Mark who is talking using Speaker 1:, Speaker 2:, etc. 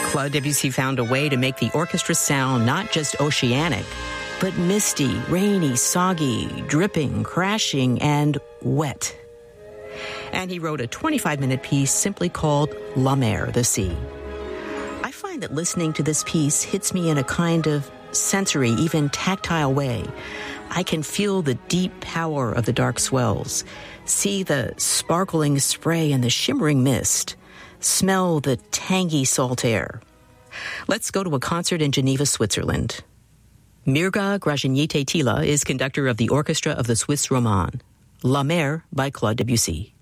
Speaker 1: Claude Debussy found a way to make the orchestra sound not just oceanic, but misty, rainy, soggy, dripping, crashing, and wet. And he wrote a 25-minute piece simply called La Mer, the sea. I find that listening to this piece hits me in a kind of sensory, even tactile way. I can feel the deep power of the dark swells, see the sparkling spray and the shimmering mist, smell the tangy salt air. Let's go to a concert in Geneva, Switzerland. Mirga Gražinytė Tyla is conductor of the Orchestra of the Swiss Roman. La Mer by Claude Debussy.